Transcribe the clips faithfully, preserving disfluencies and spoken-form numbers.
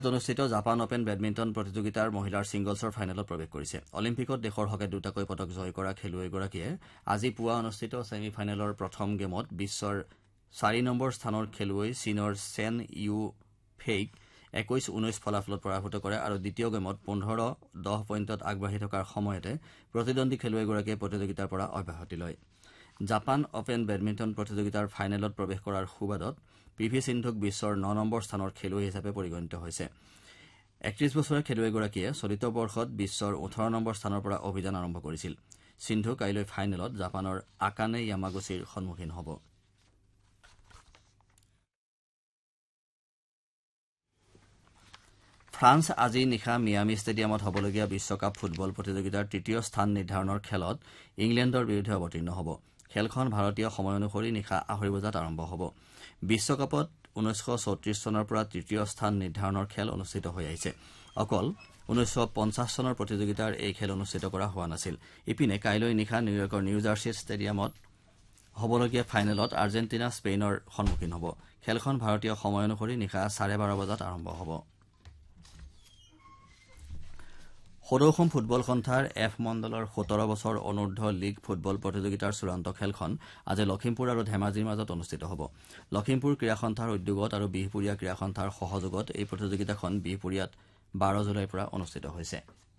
অনুষ্ঠিত Japan open badminton প্ৰতিযোগিতাৰ মহিলাৰ ছিংগলছৰ ফাইনেলত প্ৰৱেশ কৰিছে অলিম্পিকত দেশৰ হকে দুটাকৈ পদক জয় কৰা খেলুৱৈগৰাকীয়ে আজি পুৱা অনুষ্ঠিত ছেমি ফাইনেলৰ প্ৰথম গেমত বিশ্বৰ চাৰি নম্বৰ স্থানৰ খেলুৱৈ চীনৰ চেন ইউ ফেইক একৈশ ঊনৈশ ফলাফলত পৰাভূত কৰে আৰু দ্বিতীয় গেমত পোন্ধৰ দহ পইণ্টত আগবাঢ়ি থকাৰ সময়তে প্ৰতিদ্বন্দ্বী খেলুৱৈগৰাকীয়ে প্ৰতিযোগিতাৰ পৰা অব্যাহতি লয় জাপান অপেন বেডমিণ্টন প্ৰতিযোগিতাৰ ফাইনেলত প্ৰৱেশ কৰাৰ সুবাদত পি ভি সিন্ধুক বিশ্বৰ ন নম্বৰ স্থানৰ খেলুৱৈ হিচাপে পৰিগণিত হৈছে একত্ৰিশ বছৰীয়া খেলুৱৈগৰাকীয়ে চলিত বৰ্ষত বিশ্বৰ ওঠৰ নম্বৰ স্থানৰ পৰা অভিযান আৰম্ভ কৰিছিল সিন্ধু কাইলৈ ফাইনেলত জাপানৰ আকানে য়ামাগুচিৰ সন্মুখীন হ'ব ফ্ৰান্স আজি নিশা মিয়ামি ষ্টেডিয়ামত হ'বলগীয়া বিশ্বকাপ ফুটবল প্ৰতিযোগিতাৰ তৃতীয় স্থান নিৰ্ধাৰণৰ খেলত ইংলেণ্ডৰ বিৰুদ্ধে অৱতীৰ্ণ হ'ব খেলখন ভাৰতীয় সময় অনুসৰি নিশা আঢ়ৈ বজাত আৰম্ভ হ'ব বিশ্বকাপত ঊনৈশ চৌত্ৰিশ চনৰ পৰা তৃতীয় স্থান নিৰ্ধাৰণৰ খেল অনুষ্ঠিত হৈ আহিছে অকল ঊনৈশ পঞ্চাছ চনৰ প্ৰতিযোগিতাৰ এই খেল অনুষ্ঠিত কৰা হোৱা নাছিল ইপিনে কাইলৈ নিশা নিউয়ৰ্কৰ নিউ জাৰ্চি ষ্টেডিয়ামত হ'বলগীয়া ফাইনেলত আৰ্জেণ্টিনা স্পেইনৰ সন্মুখীন হ'ব খেলখন ভাৰতীয় সময় অনুসৰি নিশা চাৰে বাৰ বজাত আৰম্ভ হ'ব সদৌ অসম ফুটবল সন্থাৰ এফ মণ্ডলৰ সোতৰ বছৰ অনূৰ্ধ্ব লীগ ফুটবল প্ৰতিযোগিতাৰ চূড়ান্ত খেলখন আজি লখিমপুৰ আৰু ধেমাজিৰ মাজত অনুষ্ঠিত হ'ব লখিমপুৰ ক্ৰীড়া সন্থাৰ উদ্যোগত আৰু বিহপুৰীয়া ক্ৰীড়া সন্থাৰ সহযোগত এই প্ৰতিযোগিতাখন বিহপুৰীয়াত বাৰ জুলাইৰ পৰা অনুষ্ঠিত হৈছে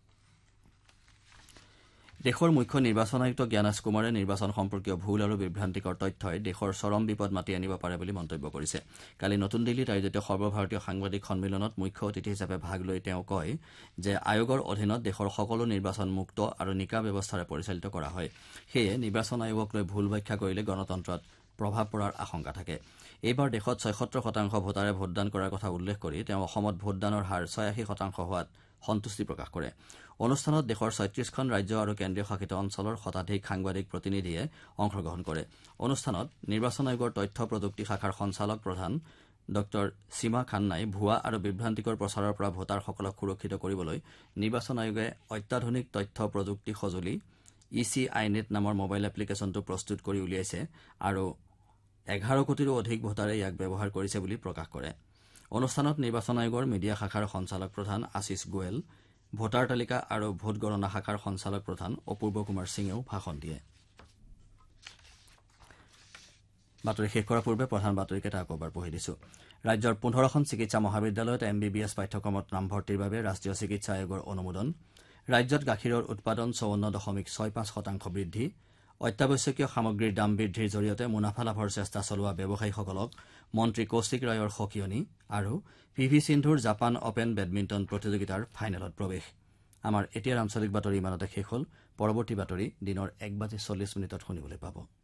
দেশৰ মুখ্য নিৰ্বাচন আয়ুক্ত জ্ঞানেশ কুমাৰে নিৰ্বাচন সম্পৰ্কীয় ভুল আৰু বিভ্ৰান্তিকৰ তথ্যই দেশৰ চৰম বিপদ মাতি আনিব পাৰে বুলি মন্তব্য কৰিছে কালি নতুন দিল্লীত আয়োজিত সৰ্বভাৰতীয় সাংবাদিক সন্মিলনত মুখ্য অতিথি হিচাপে ভাগ লৈ তেওঁ কয় যে আয়োগৰ অধীনত দেশৰ সকলো নিৰ্বাচন মুক্ত আৰু নিকা ব্যৱস্থাৰে পৰিচালিত কৰা হয় সেয়ে নিৰ্বাচন আয়োগক লৈ ভুল ব্যাখ্যা কৰিলে গণতন্ত্ৰত প্ৰভাৱ পৰাৰ আশংকা থাকে এইবাৰ দেশত ছয়সত্তৰ শতাংশ ভোটাৰে ভোটদান কৰাৰ কথা উল্লেখ কৰি তেওঁ অসমত ভোটদানৰ হাৰ ছয়াশী শতাংশ হোৱাত সন্তুষ্টি প্ৰকাশ কৰে অনুষ্ঠানত দেশৰ ছয়ত্ৰিশখন ৰাজ্য আৰু কেন্দ্ৰীয় শাসিত অঞ্চলৰ শতাধিক সাংবাদিক প্ৰতিনিধিয়ে অংশগ্ৰহণ কৰে অনুষ্ঠানত নিৰ্বাচন আয়োগৰ তথ্য প্ৰযুক্তি শাখাৰ সঞ্চালক প্ৰধান ডঃ সীমা খান্নাই ভুৱা আৰু বিভ্ৰান্তিকৰ প্ৰচাৰৰ পৰা ভোটাৰসকলক সুৰক্ষিত কৰিবলৈ নিৰ্বাচন আয়োগে অত্যাধুনিক তথ্য প্ৰযুক্তি সঁজুলি ই চি আই নেট নামৰ মোবাইল এপ্লিকেশ্যনটো প্ৰস্তুত কৰি উলিয়াইছে আৰু এঘাৰ কোটিৰো অধিক ভোটাৰে ইয়াক ব্যৱহাৰ কৰিছে বুলি প্ৰকাশ কৰে অনুষ্ঠানত নিৰ্বাচন আয়োগৰ মিডিয়া শাখাৰ সঞ্চালক প্ৰধান আশিষ গোৱেল ভোটাৰ তালিকা আৰু ভোট গণনা শাখাৰ সঞ্চালক প্ৰধান অপূৰ্ব কুমাৰ সিঙেও ভাষণ দিয়ে বাতৰি শেষ কৰাৰ পূৰ্বে প্ৰধান বাতৰিকেইটা আকৌ এবাৰ পঢ়ি দিছো ৰাজ্যৰ পোন্ধৰখন চিকিৎসা মহাবিদ্যালয়ত এম বি বি এছ পাঠ্যক্ৰমত নামভৰ্তিৰ বাবে ৰাষ্ট্ৰীয় চিকিৎসা আয়োগৰ অনুমোদন ৰাজ্যত গাখীৰৰ উৎপাদন চৌৱন্ন দশমিক ছয় পাঁচ শতাংশ বৃদ্ধি অত্যাৱশ্যকীয় সামগ্ৰীৰ দাম বৃদ্ধিৰ জৰিয়তে মুনাফা লাভৰ চেষ্টা চলোৱা ব্যৱসায়ীসকলক মন্ত্ৰী কৌশিক ৰায়ৰ সকিয়নি আৰু P V সিন্ধুৰ Japan open badminton প্ৰতিযোগিতাৰ ফাইনেলত প্ৰৱেশ আমাৰ এতিয়াৰ আঞ্চলিক বাতৰি ইমানতে শেষ হ'ল পৰৱৰ্তী বাতৰি দিনৰ এক বাজি চল্লিছ মিনিটত শুনিবলৈ পাব